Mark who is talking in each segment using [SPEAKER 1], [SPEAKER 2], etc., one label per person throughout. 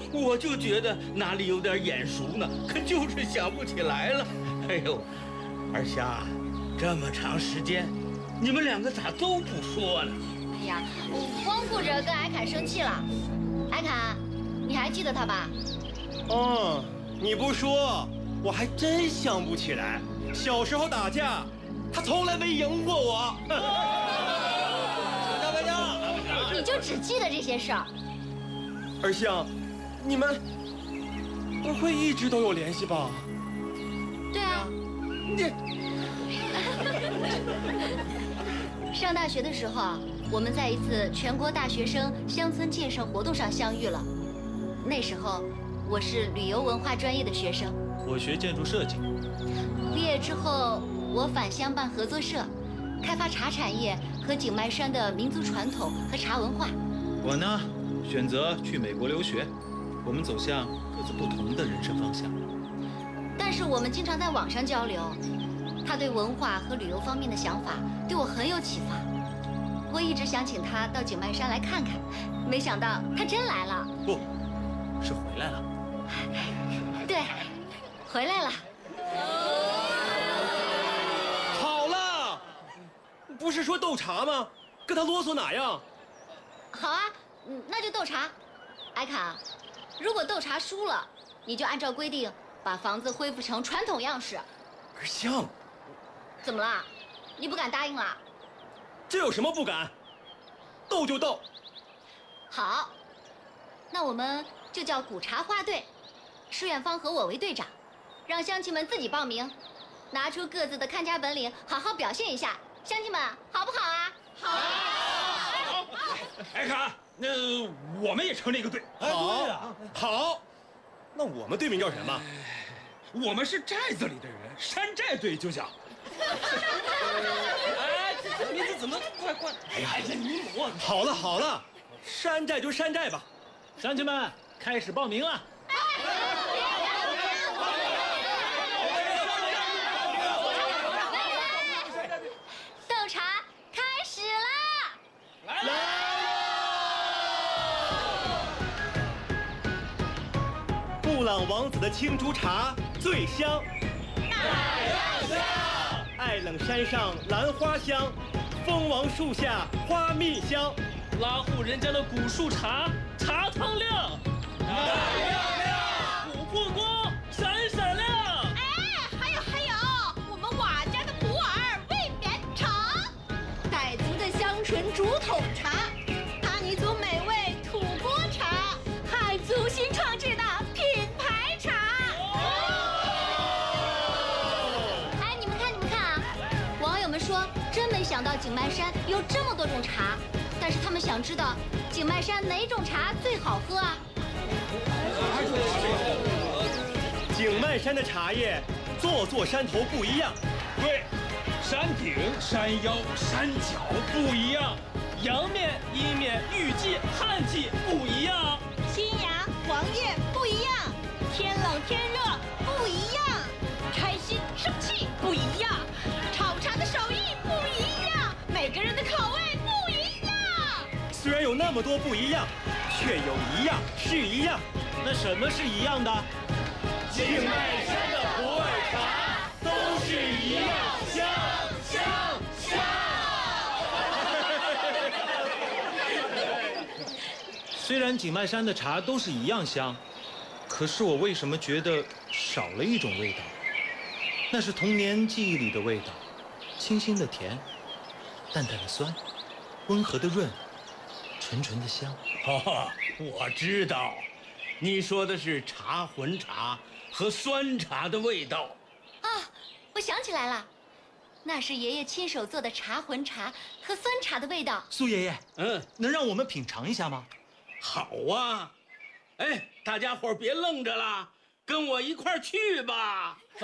[SPEAKER 1] 我就觉得哪里有点眼熟呢，可就是想不起来了。哎呦，二瞎，这么长时间，你们两个咋都不说呢？
[SPEAKER 2] 哎呀，我光顾着跟艾侃生气了。艾侃，你还记得他吧？
[SPEAKER 3] 哦，你不说，我还真想不起来。小时候打架，他从来没赢过我。大白家，
[SPEAKER 2] 你就只记得这些事儿。
[SPEAKER 3] 二香，你们不会一直都有联系吧？
[SPEAKER 2] 对啊，
[SPEAKER 3] 你
[SPEAKER 2] 上大学的时候啊，我们在一次全国大学生乡村建设活动上相遇了。那时候我是旅游文化专业的学生，
[SPEAKER 4] 我学建筑设计。
[SPEAKER 2] 毕业之后，我返乡办合作社，开发茶产业和景迈山的民族传统和茶文化。
[SPEAKER 4] 我呢，选择去美国留学，我们走向各自不同的人生方向。
[SPEAKER 2] 但是我们经常在网上交流，他对文化和旅游方面的想法对我很有启发。我一直想请他到景迈山来看看，没想到他真来了。
[SPEAKER 4] 不，是回来了。
[SPEAKER 2] 对，回来了。
[SPEAKER 3] 好了，不是说斗茶吗？跟他啰嗦哪样？
[SPEAKER 2] 好啊，那就斗茶。艾侃，如果斗茶输了，你就按照规定把房子恢复成传统样式。
[SPEAKER 3] 二香，
[SPEAKER 2] 怎么了？你不敢答应了？
[SPEAKER 3] 这有什么不敢？斗就斗。
[SPEAKER 2] 好，那我们就叫古茶花队，施远芳和我为队长，让乡亲们自己报名，拿出各自的看家本领，好好表现一下。乡亲们，好不好啊？好。
[SPEAKER 5] 艾侃，那我们也成立一个队。
[SPEAKER 3] 好，好，那我们队名叫什么？
[SPEAKER 5] 我们是寨子里的人，山寨队就叫。
[SPEAKER 3] 哎，这名字怎么怪？哎呀，这你母！好了好了，山寨就山寨吧。
[SPEAKER 4] 乡亲们，开始报名了。
[SPEAKER 2] 斗茶开始啦！
[SPEAKER 3] 来！布朗王子的青竹茶最香，
[SPEAKER 6] 哪样香？
[SPEAKER 3] 爱冷山上兰花香，蜂王树下花蜜香，
[SPEAKER 4] 拉祜人家的古树茶，茶汤亮，
[SPEAKER 6] 哪样亮？
[SPEAKER 4] 琥珀光，闪闪亮。
[SPEAKER 6] 哎，还有，我们瓦家的普洱卫冕茶，傣族的香醇竹筒茶，哈尼族美味土锅茶，汉族新创制的品牌茶。
[SPEAKER 2] 哎，你们看啊！网友们说，真没想到景迈山有这么多种茶，但是他们想知道景迈山哪种茶最好喝啊？
[SPEAKER 3] 景迈山的茶叶，座山头不一样。
[SPEAKER 5] 对，山顶、山腰、山脚不一样，
[SPEAKER 4] 阳面、阴面、雨季、旱季不一样，
[SPEAKER 6] 新芽、黄叶不一样，天冷天热不一样，开心生气不一样，炒茶的手艺不一样，每个人的口味不一样。
[SPEAKER 3] 虽然有那么多不一样，却有一样是一样。
[SPEAKER 4] 那什么是一样的？
[SPEAKER 3] 景迈山的普洱茶都是一样香。
[SPEAKER 4] 虽然景迈山的茶都是一样香，可是我为什么觉得少了一种味道？那是童年记忆里的味道，清新的甜，淡淡的酸，温和的润，纯纯的香。
[SPEAKER 1] 哦，我知道，你说的是茶魂茶和酸茶的味道。
[SPEAKER 2] 啊，我想起来了，那是爷爷亲手做的茶魂茶和酸茶的味道。
[SPEAKER 4] 苏爷爷，能让我们品尝一下吗？
[SPEAKER 1] 好啊，哎，大家伙别愣着了，跟我一块儿去吧。走。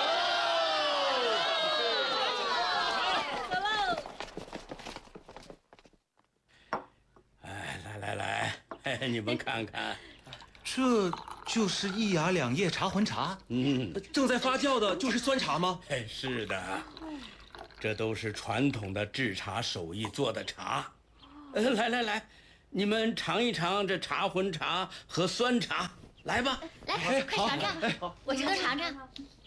[SPEAKER 1] 哎，来，你们看看，
[SPEAKER 4] 这就是一芽两叶茶魂茶。
[SPEAKER 3] 正在发酵的就是酸茶吗？
[SPEAKER 1] 是的，这都是传统的制茶手艺做的茶。来， 你们尝一尝这茶荤茶和酸茶，来吧。
[SPEAKER 2] 来，快尝尝，我这个尝尝。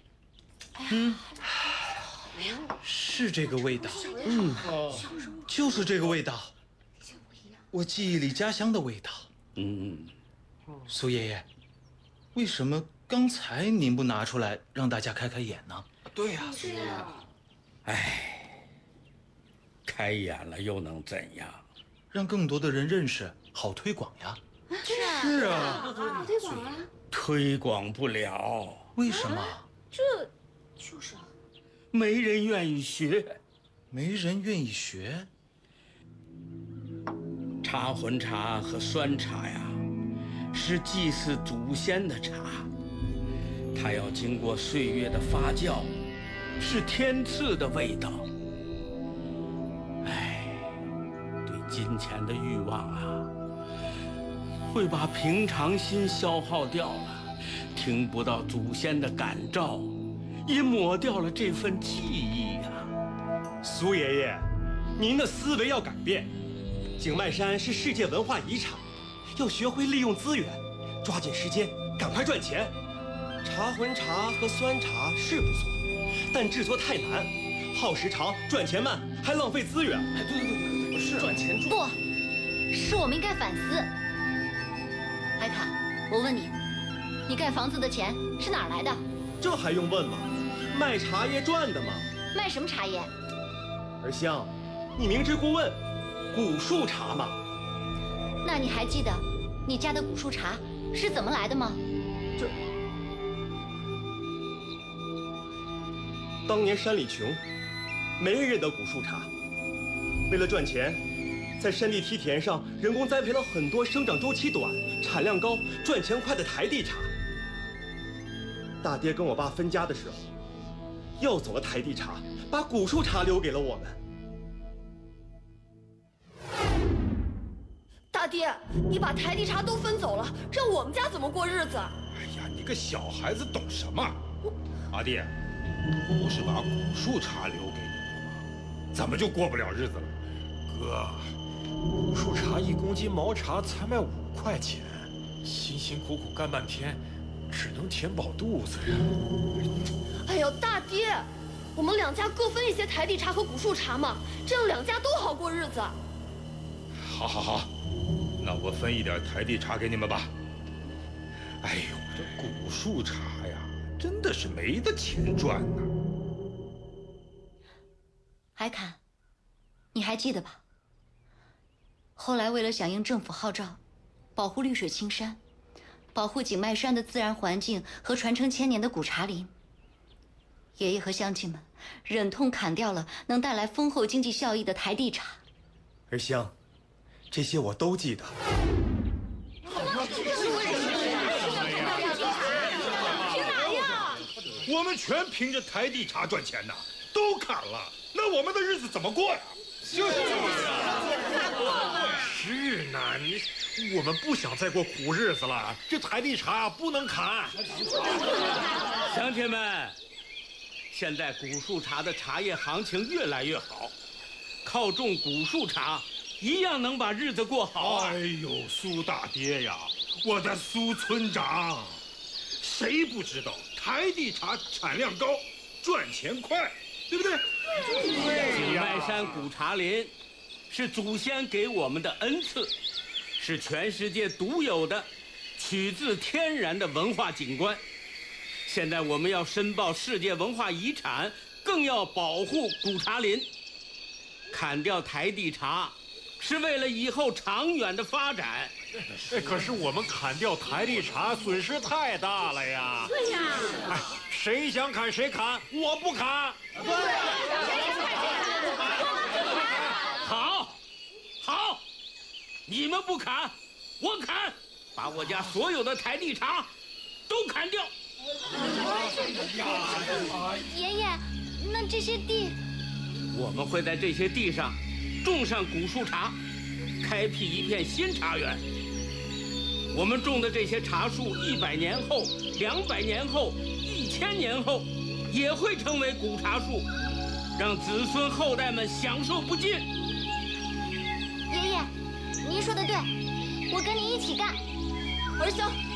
[SPEAKER 4] 是这个味道，就是这个味道，我记忆里家乡的味道。苏爷爷，为什么刚才您不拿出来让大家开开眼呢？
[SPEAKER 3] 对呀，
[SPEAKER 1] 哎，开眼了又能怎样？
[SPEAKER 4] 让更多的人认识，好推广呀。
[SPEAKER 3] 是啊，
[SPEAKER 6] 推广啊，
[SPEAKER 1] 推广不了，
[SPEAKER 4] 为什么？
[SPEAKER 6] 就是啊。
[SPEAKER 1] 没人愿意学。
[SPEAKER 4] 没人愿意学。
[SPEAKER 1] 茶荤茶和酸茶呀，是祭祀祖先的茶，它要经过岁月的发酵，是天赐的味道。哎，对金钱的欲望啊，会把平常心消耗掉了，听不到祖先的感召，也抹掉了这份记忆呀。
[SPEAKER 3] 苏爷爷，您的思维要改变。景迈山是世界文化遗产，要学会利用资源，抓紧时间，赶快赚钱。茶荤茶和酸茶是不错，但制作太难，耗时长，赚钱慢，还浪费资源。哎，对，不是赚钱
[SPEAKER 2] 不，是我们应该反思。海卡，我问你，你盖房子的钱是哪儿来的？
[SPEAKER 3] 这还用问吗？卖茶叶赚的嘛。
[SPEAKER 2] 卖什么茶叶？
[SPEAKER 3] 儿香，你明知故问，古树茶嘛。
[SPEAKER 2] 那你还记得你家的古树茶是怎么来的吗？
[SPEAKER 3] 当年山里穷，没人认得古树茶。为了赚钱，在山地梯田上人工栽培了很多生长周期短、产量高、赚钱快的台地茶。大爹跟我爸分家的时候，要走了台地茶，把古树茶留给了我们。
[SPEAKER 6] 大爹，你把台地茶都分走了，让我们家怎么过日子？
[SPEAKER 5] 哎呀，你个小孩子懂什么？阿弟，不是把古树茶留给你了吗？怎么就过不了日子了？哥，古树茶1公斤毛茶才卖5块钱，辛辛苦苦干半天，只能填饱肚子呀。
[SPEAKER 6] 哎呦，大爹，我们两家各分一些台地茶和古树茶嘛，这样两家都好过日子。
[SPEAKER 5] 好，那我分一点台地茶给你们吧。哎呦，这古树茶呀，真的是没得钱赚呐。
[SPEAKER 2] 海侃，你还记得吧？后来为了响应政府号召，保护绿水青山，保护景迈山的自然环境和传承1000年的古茶林，爷爷和乡亲们忍痛砍掉了能带来丰厚经济效益的台地茶。
[SPEAKER 3] 儿香，这些我都记得。
[SPEAKER 5] 我们全凭着台地茶赚钱呐，都砍了，那我们的日子怎么过呀？就是呢，我们不想再过苦日子了，这台地茶不能砍。
[SPEAKER 1] 乡亲们，现在古树茶的茶叶行情越来越好，靠种古树茶一样能把日子过好啊！
[SPEAKER 5] 哎呦，苏大爹呀，我的苏村长，谁不知道台地茶产量高，赚钱快，对不对？
[SPEAKER 1] 景迈山古茶林是祖先给我们的恩赐，是全世界独有的取自天然的文化景观。现在我们要申报世界文化遗产，更要保护古茶林。砍掉台地茶是为了以后长远的发展。
[SPEAKER 5] 可是我们砍掉台地茶损失太大了呀！
[SPEAKER 6] 对呀，
[SPEAKER 5] 哎，谁想砍谁砍，我不砍。
[SPEAKER 1] 好，你们不砍，我砍，把我家所有的台地茶都砍掉。
[SPEAKER 2] 爷爷，那这些地，
[SPEAKER 1] 我们会在这些地上种上古树茶，开辟一片新茶园。我们种的这些茶树，100年后、200年后、1000年后，也会成为古茶树，让子孙后代们享受不尽。
[SPEAKER 2] 爷爷，您说的对。 我跟你一起干。
[SPEAKER 6] 儿兄，